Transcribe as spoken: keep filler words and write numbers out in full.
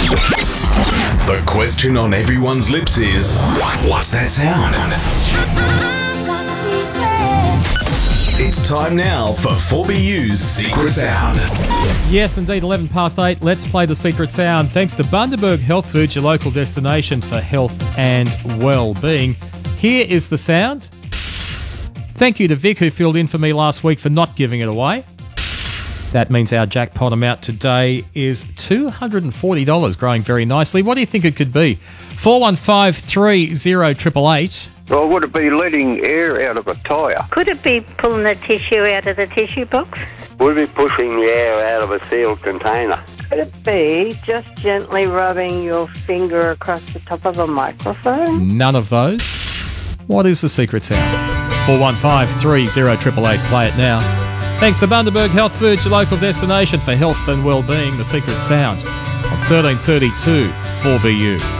The question on everyone's lips is, what's that sound? It's time now for four B U's Secret Sound. Yes, indeed, eleven past eight. Let's play the Secret Sound. Thanks to Bundaberg Health Foods, your local destination for health and well-being. Here is the sound. Thank you to Vic, who filled in for me last week for not giving it away. That means our jackpot amount today is two hundred forty dollars, growing very nicely. What do you think it could be? four one five three zero eight eight eight. Well, would it be letting air out of a tyre? Could it be pulling the tissue out of the tissue box? Would it be pushing the air out of a sealed container? Could it be just gently rubbing your finger across the top of a microphone? None of those. What is the secret sound? four one five three zero eight eight eight. Play it now. Thanks to Bundaberg Health Foods, your local destination for health and well-being. The Secret Sound on thirteen thirty-two four B U.